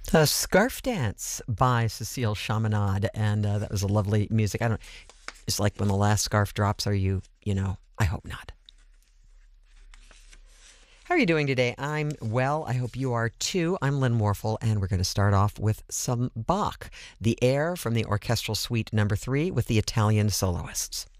The Scarf Dance by Cecile Chaminade, and that was a lovely music. I don't. It's like when the last scarf drops. Are you? I hope not. How are you doing today? I'm well. I hope you are too. I'm Lynn Warfel, and we're going to start off with some Bach, the air from the Orchestral Suite No. 3 with the Italian soloists.